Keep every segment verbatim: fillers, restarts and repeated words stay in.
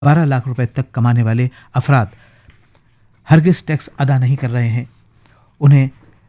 बारह लाख रुपए तक कमाने वाले अफराद हरगिज टैक्स अदा नहीं कर रहे हैं। उन्हें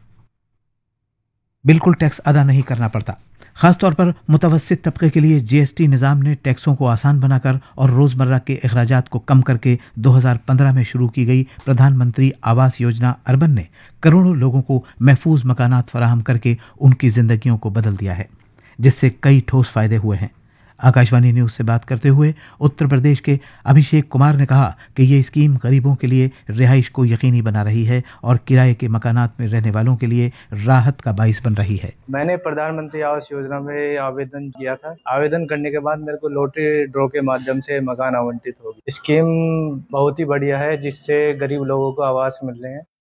बिल्कुल टैक्स अदा नहीं करना पड़ता। खासतौर पर मुतवस्सित तबके के लिए जीएसटी निज़ाम ने टैक्सों को आसान बनाकर और रोज़मर्रा के अखराजात को कम करके दो हज़ार पंद्रह में शुरू की गई प्रधानमंत्री आवास योजना अर्बन ने करोड़ों लोगों को महफूज मकानात फराहम करके उनकी जिंदगियों को बदल दिया है, जिससे कई ठोस फायदे हुए हैं। आकाशवाणी न्यूज से बात करते हुए उत्तर प्रदेश के अभिषेक कुमार ने कहा कि ये स्कीम गरीबों के लिए रिहाइश को यकीनी बना रही है और किराए के मकानात में रहने वालों के लिए राहत का बाइस बन रही है। मैंने प्रधानमंत्री आवास योजना में आवेदन किया था। आवेदन करने के बाद मेरे को लॉटरी ड्रॉ के माध्यम से मकान आवंटित हो गया। स्कीम बहुत ही बढ़िया है, जिससे गरीब लोगों को आवास मिल रहे हैं।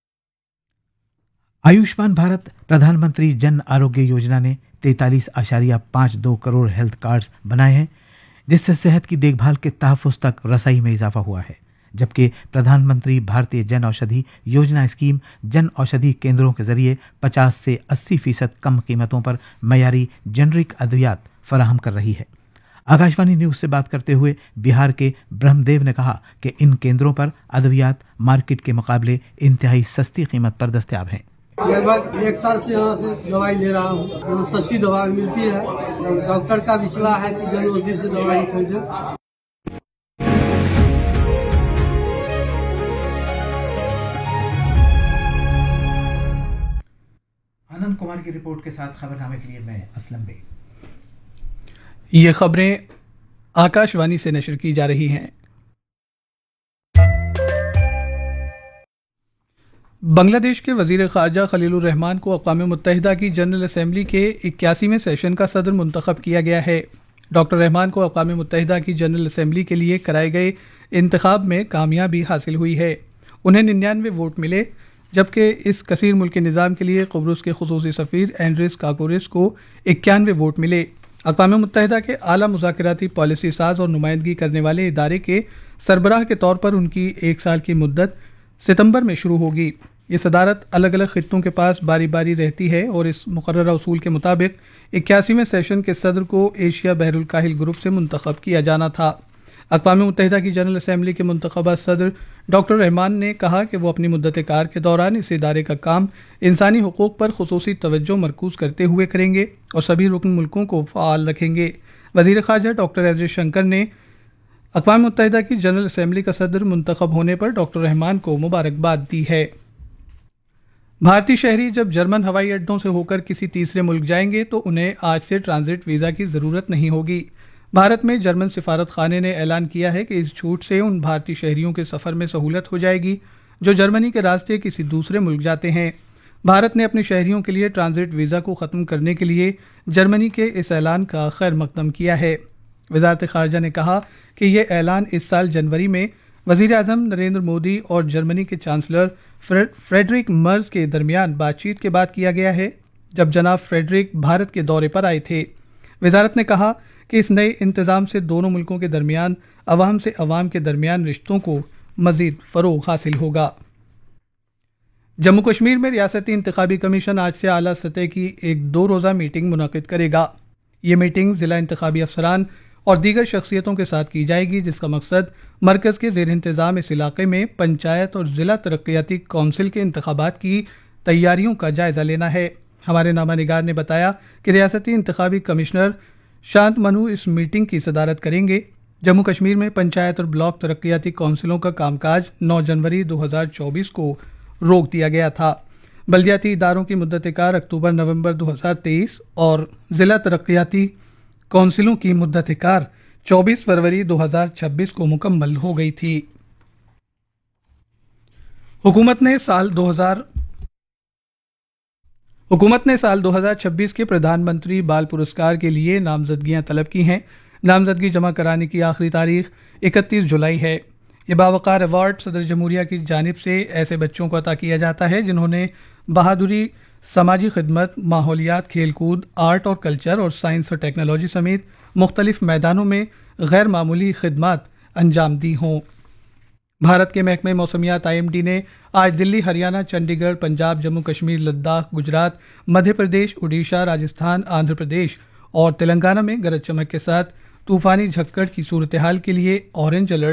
आयुष्मान भारत प्रधानमंत्री जन आरोग्य योजना ने तैंतालीस आशारिया पाँच दो करोड़ हेल्थ कार्ड्स बनाए हैं, जिससे सेहत की देखभाल के तहफ़्फ़ुज़ तक रसाई में इजाफा हुआ है। जबकि प्रधानमंत्री भारतीय जन औषधि योजना स्कीम जन औषधि केंद्रों के जरिए पचास से अस्सी फीसद कम कीमतों पर मयारी जेनरिक अद्वियात फराहम कर रही है। आकाशवाणी न्यूज से बात करते हुए बिहार के ब्रह्मदेव ने कहा कि इन केंद्रों पर अद्वियात मार्केट के मुकाबले इंतहाई सस्ती कीमत पर दस्तयाब हैं। लगभग एक साल से यहाँ से दवाई ले रहा हूँ। सस्ती दवाई मिलती है। डॉक्टर का भी सलाह है कि जन औषधि से दवाई खरीदें। आनंद कुमार की रिपोर्ट के साथ खबरनामे के लिए मैं असलम बे। ये खबरें आकाशवाणी से नशर की जा रही हैं। बांग्लादेश के वजीर खारजा खलीलुर रहमान को अक़वाम मुत्तहिदा की जनरल असम्बली के इक्यासीवें सेशन का सदर मुंतखब किया गया है। डॉक्टर रहमान को अक़वाम मुत्तहिदा की जनरल असम्बली के लिए कराए गए इंतखाब में कामयाबी हासिल हुई है। उन्हें निन्यानवे वोट मिले, जबकि इस कसीर मुल्की निज़ाम के लिए क़ुब्रुस के खुसूसी सफ़ीर एंड्रिस काकोरिस को इक्यानवे वोट मिले। अक़वाम मुत्तहिदा के आला मुज़ाकराती पॉलिसी साज और नुमाइंदगी करने वाले इदारे के सरबराह के तौर पर उनकी एक साल की मुद्दत सितंबर में शुरू होगी। ये सदारत अलग अलग खित्तों के पास बारी बारी रहती है और इस मुकर्ररा उसूल के मुताबिक इक्यासीवें सेशन के सदर को एशिया बहरुल काहिल ग्रुप से मुंतखब किया जाना था। अक़वाम मुत्तहिदा की जनरल असम्बली के मुंतखबा सदर डॉक्टर रहमान ने कहा कि वो अपनी मुद्दत कार के दौरान इस इदारे का काम इंसानी हुकूक पर खुसूसी तवज्जो मरकूज़ करते हुए करेंगे और सभी रुकन मुल्कों को फ़ाल रखेंगे। वज़ीर ख़ारजा डॉक्टर एस जयशंकर ने अक़वाम मुत्तहिदा की जनरल असम्बली का सदर मुंतखब होने पर डॉक्टर रहमान को मुबारकबाद दी है। भारतीय शहरी जब जर्मन हवाई अड्डों से होकर किसी तीसरे मुल्क जाएंगे तो उन्हें आज से ट्रांजिट वीज़ा की ज़रूरत नहीं होगी। भारत में जर्मन सिफारत खाने ने ऐलान किया है कि इस छूट से उन भारतीय शहरियों के सफ़र में सहूलत हो जाएगी जो जर्मनी के रास्ते किसी दूसरे मुल्क जाते हैं। भारत ने अपने शहरियों के लिए ट्रांजिट वीज़ा को ख़त्म करने के लिए जर्मनी के इस ऐलान का खैर मकदम किया है। वज़ारत ख़ारजा ने कहा कि यह ऐलान इस साल जनवरी में वज़ीर आज़म नरेंद्र मोदी और जर्मनी के चांसलर फ्रेडरिक मर्ज के दरमियान बातचीत के बाद किया गया है, जब जनाब फ्रेडरिक भारत के दौरे पर आए थे। वज़ारत ने कहा कि इस नए इंतज़ाम से दोनों मुल्कों के दरमियान अवाम से अवाम के दरमियान रिश्तों को मज़ीद फ़रोग़ हासिल होगा। जम्मू कश्मीर में रियासती इंतखाबी कमीशन आज से आला सतह की एक दो रोज़ा मीटिंग मुनक़िद करेगा। ये मीटिंग ज़िला इंतखाबी अफसरान और दीगर शख्सियतों के साथ की जाएगी, जिसका मकसद मरकज़ के ज़ेर इंतज़ाम इस इलाके में पंचायत और ज़िला तरक्याती कौंसिल के इंतखाबात की तैयारियों का जायज़ा लेना है। हमारे नामा निगार ने बताया कि रियासती इंतखाबी कमिश्नर शांत मनु इस मीटिंग की सदारत करेंगे। जम्मू कश्मीर में पंचायत और ब्लॉक तरक्याती कौंसिलों का कामकाज नौ जनवरी दो हज़ार चौबीस को रोक दिया गया था। बल्दियाती इदारों की मुद्दत कार अक्टूबर नवंबर दो हज़ार तेईस और ज़िला तरक्याती कौंसिलों की मुद्दत कार चौबीस फरवरी दो हज़ार छब्बीस को मुकम्मल हो गई थी। हुकूमत ने साल दो हज़ार हुकूमत ने साल दो हज़ार छब्बीस के प्रधानमंत्री बाल पुरस्कार के लिए नामजदगियां तलब की हैं। नामजदगी जमा कराने की आखिरी तारीख इकतीस जुलाई है। ये बावकार अवार्ड सदर जमहूरिया की जानिब से ऐसे बच्चों को अता किया जाता है जिन्होंने बहादुरी, समाजी खिदमत, माहौलियात, खेलकूद, आर्ट और कल्चर और साइंस और टेक्नोलॉजी समेत मुख्तलिफ मैदानों में गैर मामूली खिदमत अंजाम दी हों। भारत के महकमे मौसमियात आई एम डी ने आज दिल्ली, हरियाणा, चंडीगढ़, पंजाब, जम्मू कश्मीर, लद्दाख, गुजरात, मध्य प्रदेश, उड़ीसा, राजस्थान, आंध्र प्रदेश और तेलंगाना में गरज चमक के साथ तूफानी झक्कड़ की सूरत हाल के लिए ऑरेंज अलर्ट